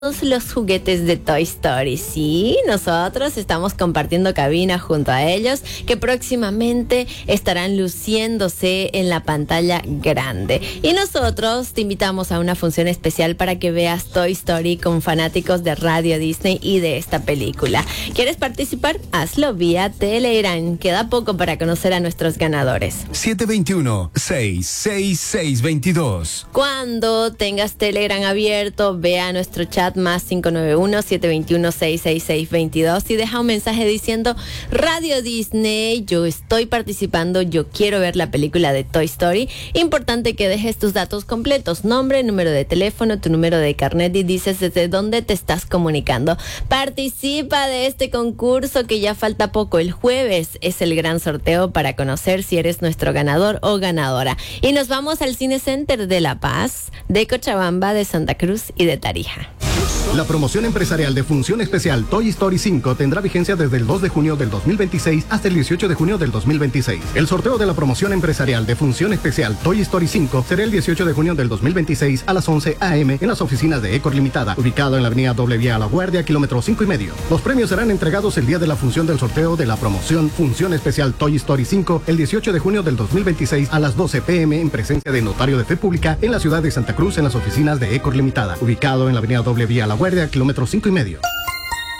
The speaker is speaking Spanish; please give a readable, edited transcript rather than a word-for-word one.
los juguetes de Toy Story. Sí, nosotros estamos compartiendo cabina junto a ellos, que próximamente estarán luciéndose en la pantalla grande. Y nosotros te invitamos a una función especial para que veas Toy Story con fanáticos de Radio Disney y de esta película. ¿Quieres participar? Hazlo vía Telegram. Queda poco para conocer a nuestros ganadores. 721-66622. Cuando tengas Telegram abierto, ve a nuestro chat más 591-721-66622 y deja un mensaje diciendo: Radio Disney, yo estoy participando, yo quiero ver la película de Toy Story. Importante que dejes tus datos completos: nombre, número de teléfono, tu número de carnet y dices desde dónde te estás comunicando. Participa de este concurso que ya falta poco. El jueves es el gran sorteo para conocer si eres nuestro ganador o ganadora. Y nos vamos al Cine Center de La Paz, de Cochabamba, de Santa Cruz y de Tarija. La promoción empresarial de Función Especial Toy Story 5 tendrá vigencia desde el 2 de junio del 2026 hasta el 18 de junio del 2026. El sorteo de la promoción empresarial de Función Especial Toy Story 5 será el 18 de junio del 2026 a las 11 a.m. en las oficinas de Ecor Limitada, ubicado en la avenida Doble Vía La Guardia, kilómetro 5,5. Los premios serán entregados el día de la función del sorteo de la promoción Función Especial Toy Story 5 el 18 de junio del 2026 a las 12 p.m. en presencia de Notario de Fe Pública en la ciudad de Santa Cruz en las oficinas de Ecor Limitada, ubicado en la avenida Doble Vía La Guardia, kilómetro 5,5.